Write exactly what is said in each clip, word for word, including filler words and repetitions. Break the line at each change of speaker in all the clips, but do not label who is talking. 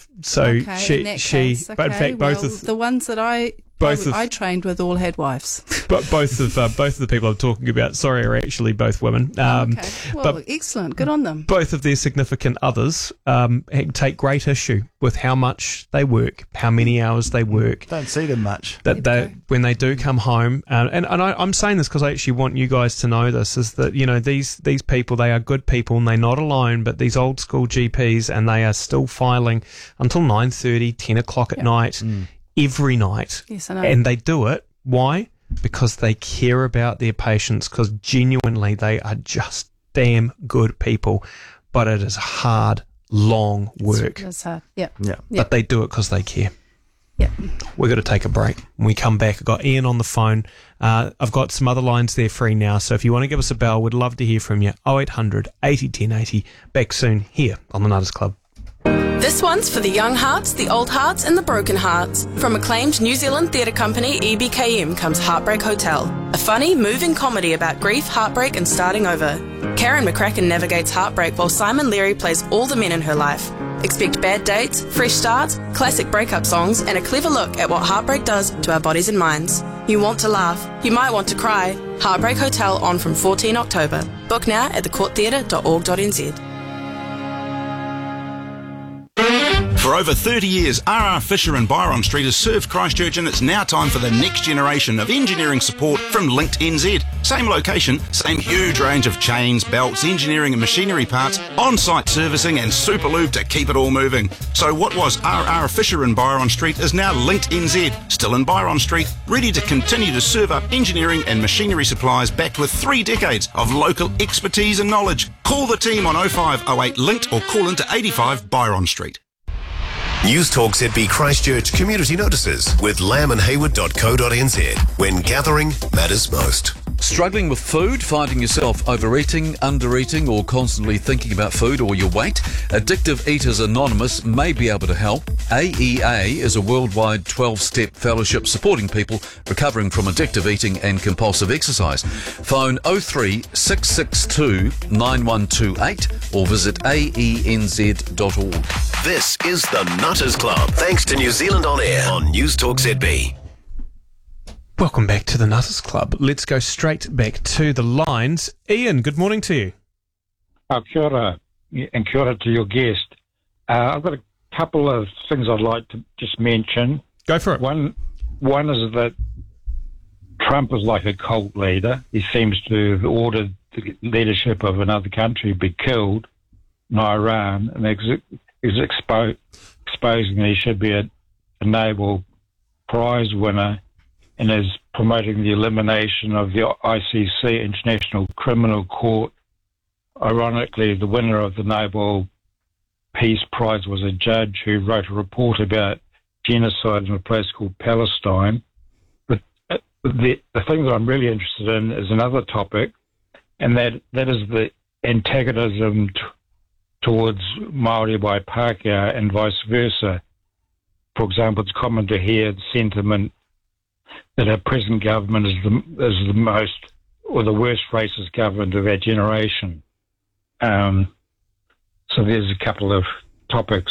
So
okay,
she,
in that
she,
case,
but in
okay,
fact, both
well,
of
the ones that I
both
I,
of,
I trained with all had wives.
but both of uh, both of the people I'm talking about, sorry, are actually both women. Um,
okay, well,
but
excellent, good on them.
both of their significant others um, take great issue with how much they work, how many hours they work.
Don't see them much.
That they, when they do come home, uh, and and I, I'm saying this because I actually want you guys to know this, is that, you know, these these people, they are good people and they're not alone, but these old school G Ps, and they are still filing until nine thirty, ten o'clock at
Yep.
night,
Mm.
every night.
Yes, I know.
And they do it. Why? Because they care about their patients, because genuinely they are just damn good people, but it is hard, long work.
It's hard. Yeah.
Yeah.
Yeah.
But they do it because they care.
Yeah.
We're going to take a break. When we come back, I've got Ian on the phone. Uh, I've got some other lines there free now, so if you want to give us a bell, we'd love to hear from you. oh eight hundred eighty ten eighty. Back soon here on the Nutters Club.
This one's for the young hearts, the old hearts and the broken hearts. From acclaimed New Zealand theatre company E B K M comes Heartbreak Hotel, a funny, moving comedy about grief, heartbreak and starting over. Karen McCracken navigates heartbreak while Simon Leary plays all the men in her life. Expect bad dates, fresh starts, classic breakup songs and a clever look at what heartbreak does to our bodies and minds. You want to laugh, you might want to cry. Heartbreak Hotel on from fourteenth October. Book now at the court theatre dot org dot n z.
For over thirty years, R R Fisher and Byron Street has served Christchurch, and it's now time for the next generation of engineering support from Linked N Z. Same location, same huge range of chains, belts, engineering and machinery parts, on-site servicing and super lube to keep it all moving. So what was R R Fisher and Byron Street is now Linked N Z, still in Byron Street, ready to continue to serve up engineering and machinery supplies backed with three decades of local expertise and knowledge. Call the team on oh five oh eight Linked or call into eighty-five Byron Street.
News Talk Z B Christchurch Community Notices with lamb and hayward dot co dot n z. When gathering matters most.
Struggling with food, finding yourself overeating, undereating, or constantly thinking about food or your weight? Addictive Eaters Anonymous may be able to help. A E A is a worldwide twelve-step fellowship supporting people recovering from addictive eating and compulsive exercise. Phone oh three six six two nine one two eight or visit a e n z dot org.
This is the Nutters Club, thanks to New Zealand On Air on News Talk Z B.
Welcome back to the Nutters Club. Let's go straight back to the lines. Ian, good morning to you.
Uh, kia ora, and kia ora to your guest. Uh, I've got a couple of things I'd like to just mention.
Go for it.
One, one is that Trump is like a cult leader. He seems to have ordered the leadership of another country be killed in Iran, and he's, he's expo- exposing that he should be a, a Nobel Prize winner, and is promoting the elimination of the I C C, International Criminal Court. Ironically, the winner of the Nobel Peace Prize was a judge who wrote a report about genocide in a place called Palestine. But the, the thing that I'm really interested in is another topic, and that, that is the antagonism t- towards Māori by Pākehā and vice versa. For example, it's common to hear the sentiment that our present government is the is the most or the worst racist government of our generation. Um, so there's a couple of topics.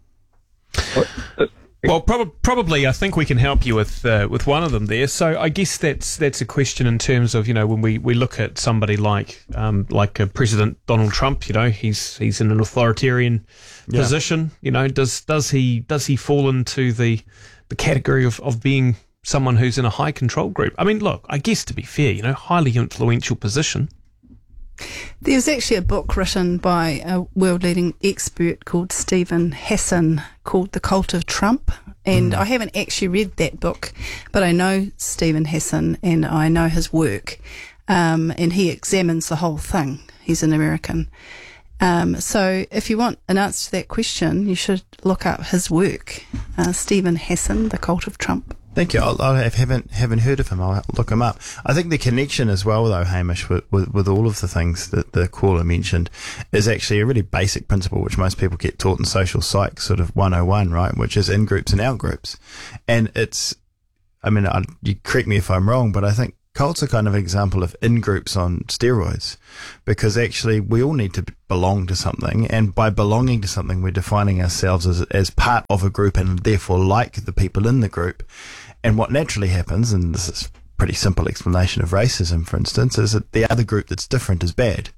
Well, prob- probably, I think we can help you with uh, with one of them there. So I guess that's that's a question in terms of, you know, when we, we look at somebody like um, like uh, President Donald Trump, you know, he's he's in an authoritarian yeah. position. You know, does does he does he fall into the the category of, of being someone who's in a high control group? I mean, look, I guess to be fair, you know, highly influential position.
There's actually a book written by a world-leading expert called Stephen Hassan called The Cult of Trump, and mm. I haven't actually read that book, but I know Stephen Hassan and I know his work, um, and he examines the whole thing. He's an American. Um, so if you want an answer to that question, you should look up his work, uh, Stephen Hassan, The Cult of Trump.
Thank you. I'll, I haven't haven't heard of him. I'll look him up. I think the connection as well, though, Hamish, with, with, with all of the things that the caller mentioned, is actually a really basic principle which most people get taught in social psych, sort of one oh one, right? Which is in groups and out groups. And it's, I mean, I, you correct me if I'm wrong, but I think cults are kind of an example of in-groups on steroids, because actually we all need to belong to something, and by belonging to something we're defining ourselves as, as part of a group and therefore like the people in the group. And what naturally happens, and this is a pretty simple explanation of racism, for instance, is that the other group that's different is bad.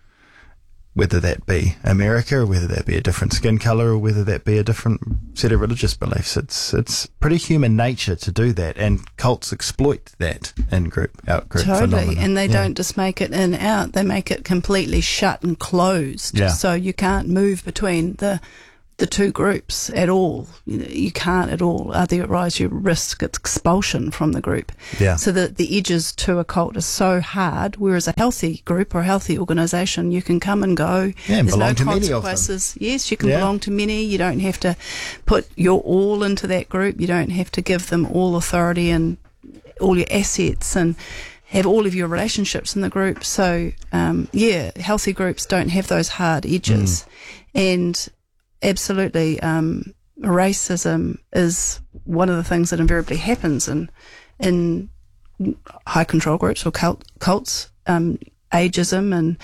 Whether that be America, or whether that be a different skin colour, or whether that be a different set of religious beliefs. It's it's pretty human nature to do that, and cults exploit that in-group, out-group
Totally,
phenomenon.
and they
Yeah.
don't just make it in, out, they make it completely shut and closed.
Yeah.
So you can't move between the the two groups at all. You know, you can't at all. Otherwise you risk expulsion from the group.
Yeah.
So the, the edges to a cult are so hard, whereas a healthy group or a healthy organisation, you can come and go.
Yeah, and
There's
belong
no
to many of them.
consequences. Yes, you can
Yeah.
belong to many. You don't have to put your all into that group. You don't have to give them all authority and all your assets and have all of your relationships in the group. So, um, yeah, healthy groups don't have those hard edges.
Mm.
And absolutely, um, racism is one of the things that invariably happens in in high control groups or cult, cults. Um, ageism and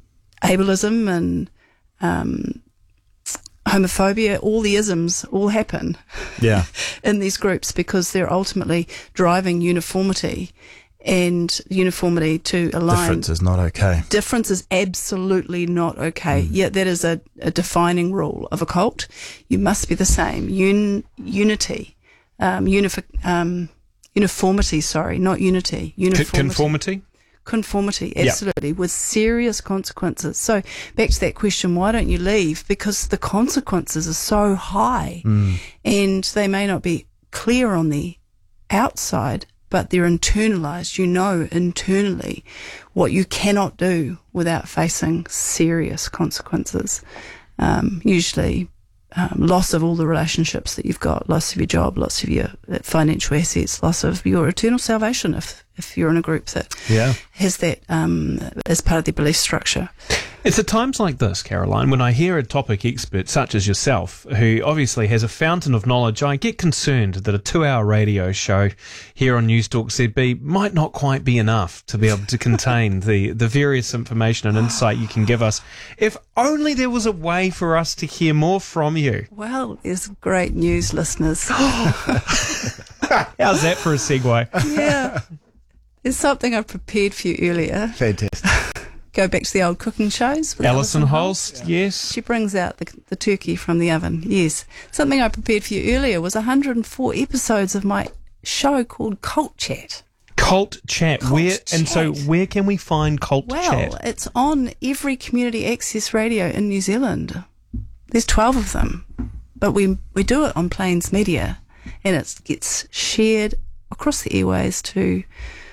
ableism and um, homophobia, all the isms all happen
Yeah.
in these groups because they're ultimately driving uniformity and uniformity to align.
Difference is not okay.
Difference is absolutely not okay.
Mm.
Yet that is a, a defining rule of a cult. You must be the same. Un, unity, um, unifi, um, uniformity. Sorry, not unity. Uniformity.
Conformity.
Conformity,
Yep.
absolutely, with serious consequences. So back to that question, why don't you leave? Because the consequences are so high,
Mm.
and they may not be clear on the outside, but they're internalized. You know internally what you cannot do without facing serious consequences. Um, usually um, loss of all the relationships that you've got, loss of your job, loss of your financial assets, loss of your eternal salvation if, if you're in a group that
Yeah.
has that um, as part of their belief structure.
It's at times like this, Caroline, when I hear a topic expert such as yourself, who obviously has a fountain of knowledge, I get concerned that a two-hour radio show here on News Talk Z B might not quite be enough to be able to contain the, the various information and insight you can give us. If only there was a way for us to hear more from you.
Well, there's great news, listeners.
How's that for a segue?
Yeah. There's something I prepared for you earlier.
Fantastic.
Go back to the old cooking shows with
Alison
Alison
Holst, yes.
She brings out the, the turkey from the oven, yes. Something I prepared for you earlier was one hundred four episodes of my show called Cult Chat.
Cult Chat.
Cult
where And so
Chat.
where can we find Cult
Well,
Chat?
it's on every community access radio in New Zealand. There's twelve of them, but we we do it on Plains Media, and it gets shared across the airways to,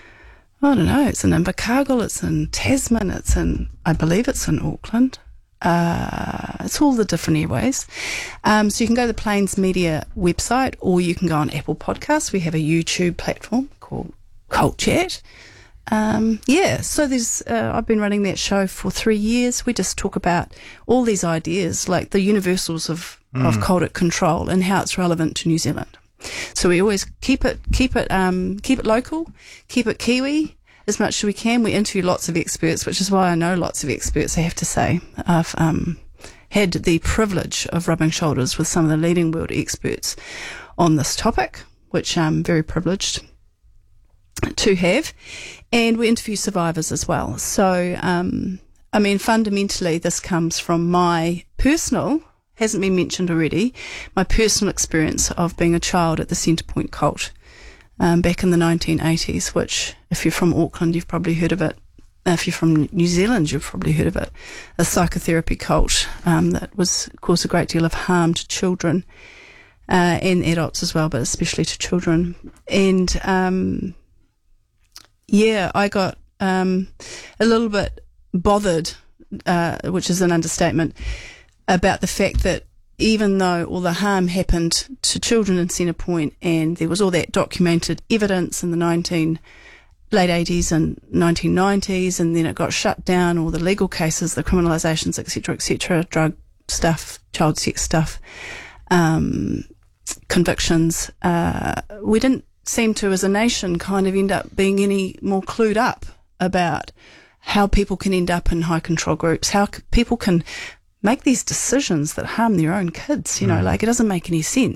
I don't know, it's in Invercargill, it's in Tasman, it's in, I believe it's in Auckland. Uh, it's all the different airways. Um, so you can go to the Plains Media website, or you can go on Apple Podcasts. We have a YouTube platform called Cult Chat. Um, yeah, so there's, uh, I've been running that show for three years. We just talk about all these ideas, like the universals of,
Mm.
of cultic control and how it's relevant to New Zealand. So we always keep it, keep it, um, keep it local, keep it Kiwi as much as we can. We interview lots of experts, which is why I know lots of experts, I have to say. I've, um, had the privilege of rubbing shoulders with some of the leading world experts on this topic, which I'm very privileged to have. And we interview survivors as well. So, um, I mean, fundamentally, this comes from my personal, hasn't been mentioned already, my personal experience of being a child at the Centrepoint cult um, back in the nineteen eighties, which, if you're from Auckland, you've probably heard of it. If you're from New Zealand, you've probably heard of it. A psychotherapy cult um, that was, caused a great deal of harm to children uh, and adults as well, but especially to children. And um, yeah, I got um, a little bit bothered, uh, which is an understatement, about the fact that even though all the harm happened to children in Centrepoint, and there was all that documented evidence in the nineteen late eighties and nineteen nineties, and then it got shut down, all the legal cases, the criminalisations, et cetera, et cetera, drug stuff, child sex stuff, um, convictions, uh, we didn't seem to, as a nation, kind of end up being any more clued up about how people can end up in high control groups, how c- people can make these decisions that harm their own kids. You know,
Mm.
like, it doesn't make any sense.